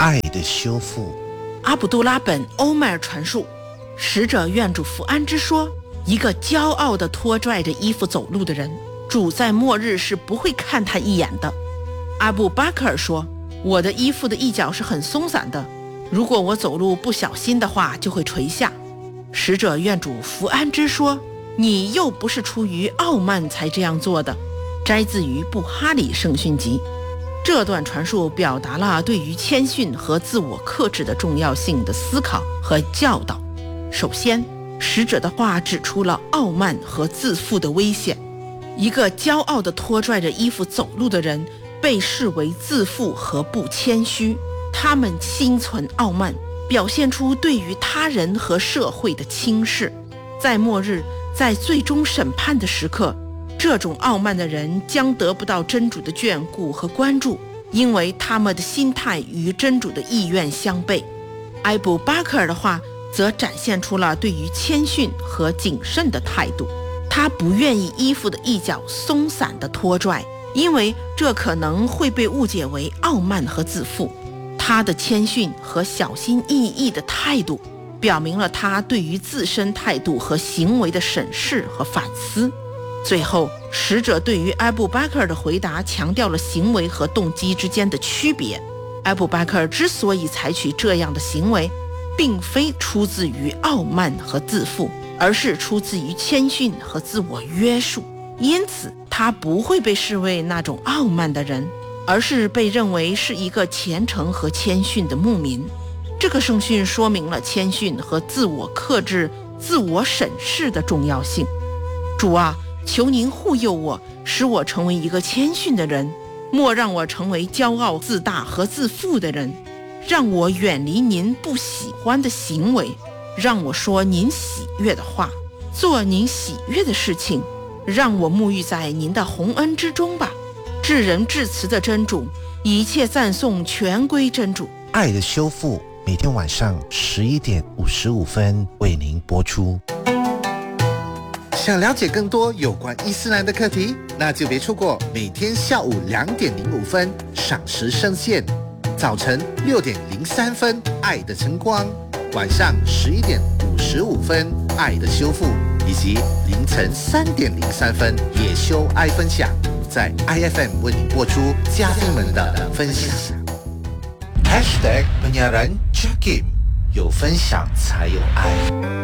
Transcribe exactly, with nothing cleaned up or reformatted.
爱的修复。 阿卜杜拉本·欧迈尔传述，使者愿主福安之说，一个骄傲地拖拽着衣服走路的人，主在末日是不会看他一眼的。阿布巴克尔说，我的衣服的一角是很松散的，如果我走路不小心的话就会垂下。使者愿主福安之说，你又不是出于傲慢才这样做的。摘自于布哈里圣训集。这段传述表达了对于谦逊和自我克制的重要性的思考和教导。首先，使者的话指出了傲慢和自负的危险。一个骄傲地拖拽着衣服走路的人被视为自负和不谦虚，他们心存傲慢，表现出对于他人和社会的轻视。在末日，在最终审判的时刻，这种傲慢的人将得不到真主的眷顾和关注，因为他们的心态与真主的意愿相悖。埃布巴克尔的话则展现出了对于谦逊和谨慎的态度。他不愿意衣服的一角松散地拖拽，因为这可能会被误解为傲慢和自负。他的谦逊和小心翼翼的态度表明了他对于自身态度和行为的审视和反思。最后，使者对于埃布巴克尔的回答强调了行为和动机之间的区别。埃布巴克尔之所以采取这样的行为，并非出自于傲慢和自负，而是出自于谦逊和自我约束。因此，他不会被视为那种傲慢的人，而是被认为是一个虔诚和谦逊的牧民。这个圣训说明了谦逊和自我克制、自我审视的重要性。主啊，求您护佑我，使我成为一个谦逊的人，莫让我成为骄傲自大和自负的人。让我远离您不喜欢的行为，让我说您喜悦的话，做您喜悦的事情，让我沐浴在您的洪恩之中吧。至仁至慈的真主，一切赞颂全归真主。 爱的修复每天晚上十一点五十五分为您播出。 想了解更多有关伊斯兰的课题，那就别错过每天下午两点零五分赏时圣线，早晨六点零三分爱的晨光，晚上十一点五十五分爱的修复，以及凌晨三点零三分野修爱分享，在 I F M 为你播出嘉宾们的分享。 Hashtag penyiaran Jakim， 有分享才有爱。